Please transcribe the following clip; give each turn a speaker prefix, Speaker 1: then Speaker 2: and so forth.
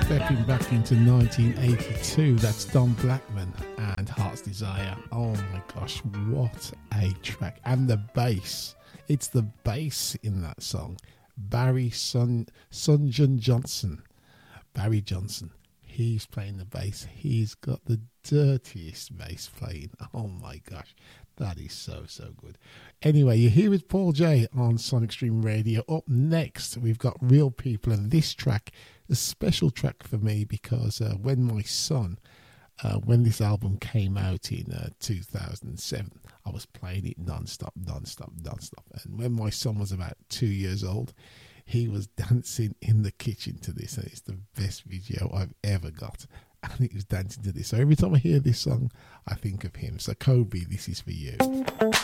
Speaker 1: Stepping back into 1982, that's Don Blackman and Heart's Desire. Oh my gosh, what a track. And the bass, it's the bass in that song. Barry Sunjun Johnson, Barry Johnson, he's playing the bass. He's got the dirtiest bass playing. Oh my gosh, that is so good. Anyway, you're here with Paul J on Sonic Stream Radio. Up next, we've got Real People, and this track, a special track for me because when my son, when this album came out in 2007, I was playing it non-stop. And when my son was about 2 years old, he was dancing in the kitchen to this, and it's the best video I've ever got. And he was dancing to this. So every time I hear this song, I think of him. So Kobe, this is for you.